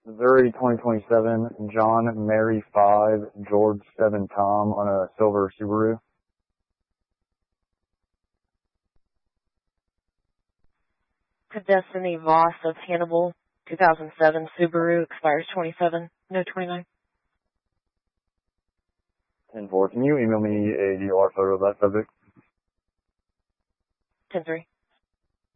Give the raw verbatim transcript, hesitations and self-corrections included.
Missouri twenty twenty-seven, John Mary five, George seven Tom on a silver Subaru. To Destiny Voss of Hannibal, two thousand seven Subaru, expires twenty-seven, no twenty-nine. ten four, can you email me a D L R photo of that subject? ten three.